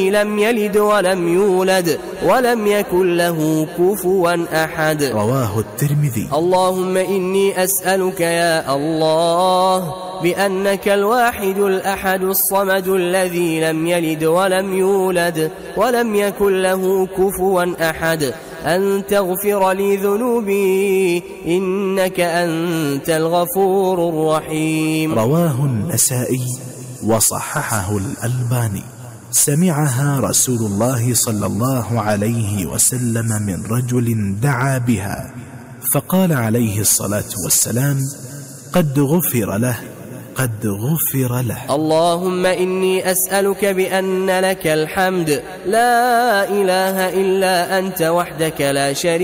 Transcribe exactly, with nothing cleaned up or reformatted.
لم يلد ولم يولد ولم يكن له كفوا أحد. رواه الترمذي. اللهم إني أسألك يا الله بأنك الواحد الأحد الصمد الذي لم يلد ولم يولد ولم يكن له كفوا أحد أن تغفر لي ذنوبي إنك أنت الغفور الرحيم. رواه النسائي وصححه الألباني. سمعها رسول الله صلى الله عليه وسلم من رجل دعا بها فقال عليه الصلاة والسلام: قد غفر له قد غفر له. اللهم إني أسألك بأن لك الحمد لا إله إلا أنت وحدك لا شريك